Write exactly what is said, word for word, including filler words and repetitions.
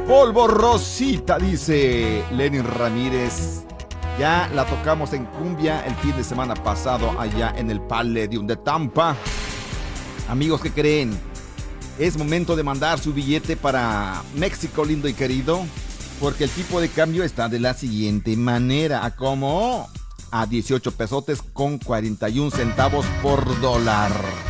Polvo Rosita, dice Lenin Ramírez. Ya la tocamos en cumbia el fin de semana pasado allá en el Palladium de Tampa. Amigos, ¿qué creen? Es momento de mandar su billete para México lindo y querido, porque el tipo de cambio está de la siguiente manera, a como a dieciocho pesotes con cuarenta y un centavos por dólar.